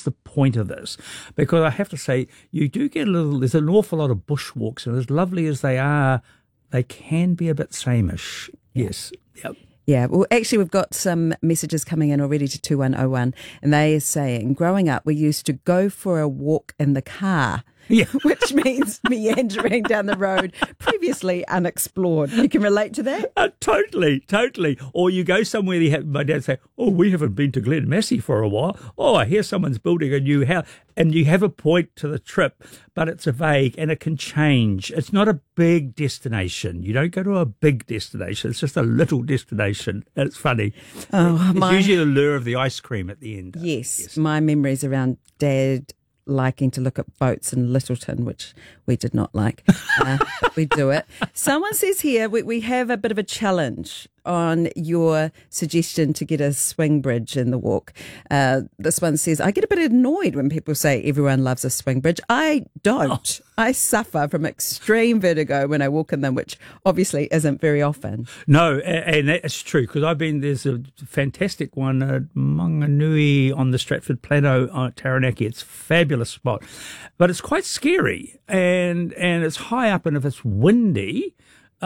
the point of this? Because I have to say, you do get there's an awful lot of bushwalks, and as lovely as they are, they can be a bit sameish. Yes. Yep. Yeah, well, actually, we've got some messages coming in already to 2101, and they are saying, growing up, we used to go for a walk in the car. Yeah. Which means meandering down the road previously unexplored. You can relate to that? Totally. Or you go somewhere, my dad say, oh, we haven't been to Glen Massey for a while. Oh, I hear someone's building a new house. And you have a point to the trip, but it's a vague and it can change. It's not a big destination. You don't go to a big destination. It's just a little destination. And it's funny. It's usually the lure of the ice cream at the end. Yes. My memories around Dad liking to look at boats in Littleton, which we did not like. We do it. Someone says here we have a bit of a challenge on your suggestion to get a swing bridge in the walk. This one says, I get a bit annoyed when people say everyone loves a swing bridge. I don't. I suffer from extreme vertigo when I walk in them, which obviously isn't very often. No, and that's true, because there's a fantastic one at Manganui on the Stratford Plateau at Taranaki. It's a fabulous spot, but it's quite scary, and it's high up, and if it's windy,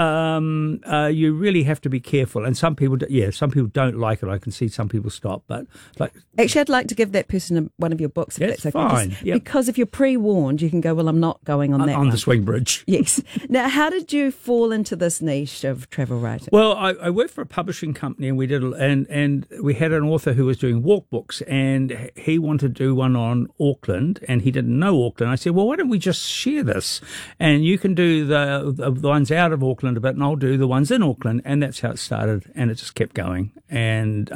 you really have to be careful. And some people don't like it. I can see some people stop, but actually, I'd like to give that person one of your books. If that's okay. Fine. Yep. Because if you're pre-warned, you can go, well, I'm not going on that on the swing bridge. Yes. Now, how did you fall into this niche of travel writing? Well, I worked for a publishing company, and we did, and we had an author who was doing walk books, and he wanted to do one on Auckland, and he didn't know Auckland. I said, well, why don't we just share this, and you can do the ones out of Auckland a bit, and I'll do the ones in Auckland. And that's how it started, and it just kept going. And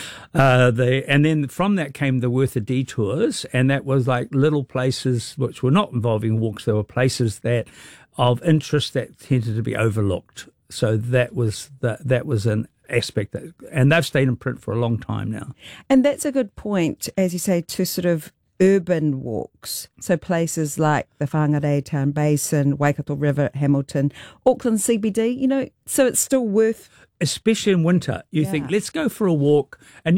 and then from that came the Worth of Detours, and that was like little places which were not involving walks. There were places that of interest that tended to be overlooked. So that was an aspect that, and they've stayed in print for a long time now. And that's a good point, as you say, to sort of urban walks. So places like the Whangarei Town Basin, Waikato River, Hamilton, Auckland CBD, so it's still worth. Especially in winter, you think, let's go for a walk, and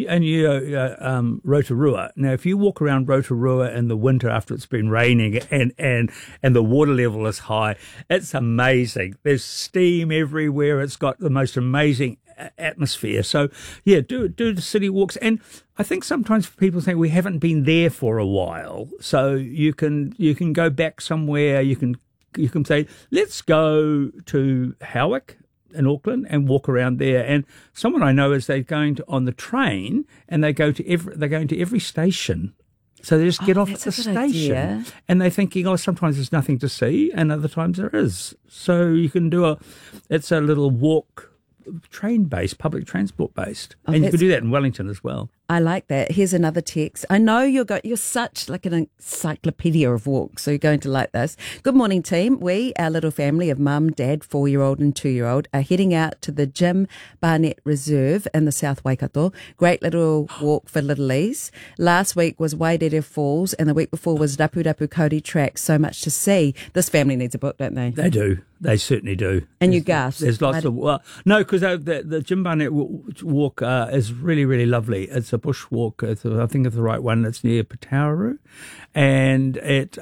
Rotorua. Now, if you walk around Rotorua in the winter after it's been raining and the water level is high, it's amazing. There's steam everywhere. It's got the most amazing atmosphere. So, yeah, do the city walks. And I think sometimes people think we haven't been there for a while, so you can go back somewhere. You can say, let's go to Howick in Auckland and walk around there. And someone I know is they're going on the train, and they're going to every station. So they just get off at the station, and they're thinking, sometimes there's nothing to see, and other times there is. So you can it's a little walk, train-based, public transport-based. And you can do that in Wellington as well. I like that. Here's another text. I know you're such like an encyclopedia of walks, so you're going to like this. Good morning, team. We, our little family of mum, dad, 4-year-old and 2-year-old, are heading out to the Jim Barnett Reserve in the South Waikato. Great little walk for littlies. Last week was Wairere Falls, and the week before was Rapu Rapu Kauri Track. So much to see. This family needs a book, don't they? They do. They certainly do. And you gasp. There's lots of... no, because the Jim Barnett walk is really, really lovely. It's a bush walk. I think it's the right one. It's near Patauru, and it's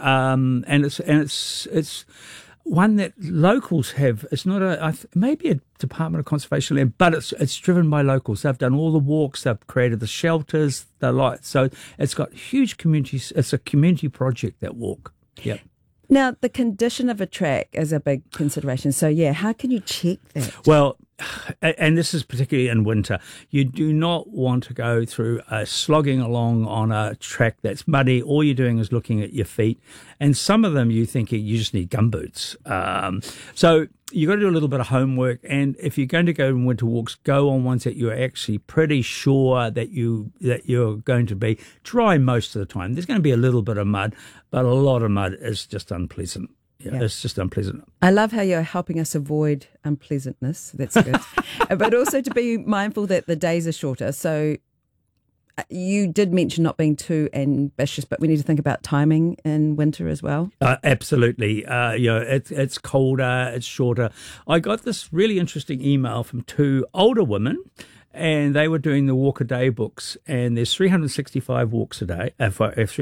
one that locals have. It's not maybe a Department of Conservation land, but it's driven by locals. They've done all the walks. They've created the shelters, the lights. So it's got huge communities. It's a community project, that walk. Yep. Now, the condition of a track is a big consideration. So, how can you check that? Well, and this is particularly in winter, you do not want to go through slogging along on a track that's muddy. All you're doing is looking at your feet. And some of them you think you just need gumboots. So you've got to do a little bit of homework. And if you're going to go on winter walks, go on ones that you're actually pretty sure that you're going to be dry most of the time. There's going to be a little bit of mud, but a lot of mud is just unpleasant. Yeah, it's just unpleasant. I love how you're helping us avoid unpleasantness. That's good. But also to be mindful that the days are shorter. So you did mention not being too ambitious, but we need to think about timing in winter as well. Absolutely. It's colder, it's shorter. I got this really interesting email from 2 older women, and they were doing the walk a day books, and there's 365 walks a day,